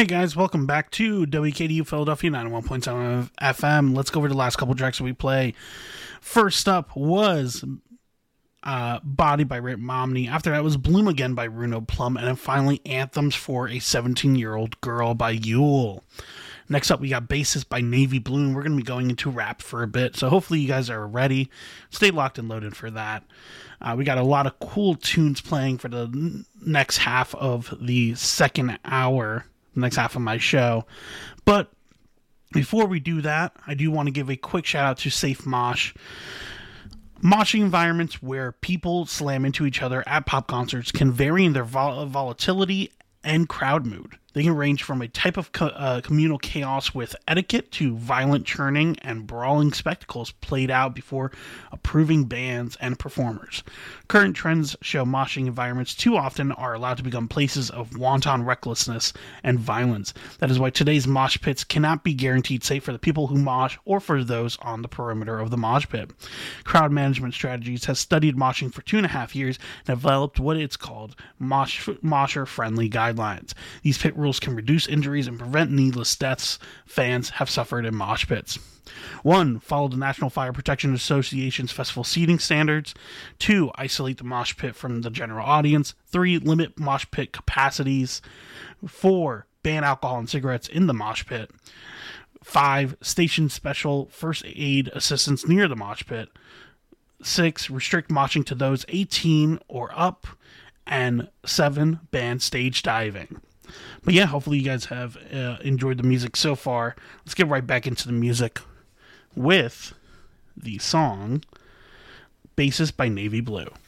Hey guys, welcome back to WKDU Philadelphia 91.7 FM. Let's go over the last couple tracks that we play. First up was Body by Rip Momney. After that was Bloom Again by Runo Plum. And then finally Anthems for a 17-Year-Old Girl by Yule. Next up, we got Bassist by Navy Blue. We're going to be going into rap for a bit, so hopefully you guys are ready. Stay locked and loaded for that. We got a lot of cool tunes playing for the next half of the second hour, the next half of my show. But before we do that, I do want to give a quick shout out to Safe Mosh. Moshing environments where people slam into each other at pop concerts can vary in their volatility and crowd mood. They can range from a type of communal chaos with etiquette to violent churning and brawling spectacles played out before approving bands and performers. Current trends show moshing environments too often are allowed to become places of wanton recklessness and violence. That is why today's mosh pits cannot be guaranteed safe for the people who mosh or for those on the perimeter of the mosh pit. Crowd Management Strategies has studied moshing for 2.5 years and developed what it's called mosher-friendly guidelines. These pit rules can reduce injuries and prevent needless deaths fans have suffered in mosh pits. 1. Follow the National Fire Protection Association's festival seating standards. 2. Isolate the mosh pit from the general audience. 3. Limit mosh pit capacities. 4. Ban alcohol and cigarettes in the mosh pit. 5. Station special first aid assistance near the mosh pit. 6. Restrict moshing to those 18 or up. And 7. Ban stage diving. But yeah, hopefully you guys have enjoyed the music so far. Let's get right back into the music with the song Bassist by Navy Blue.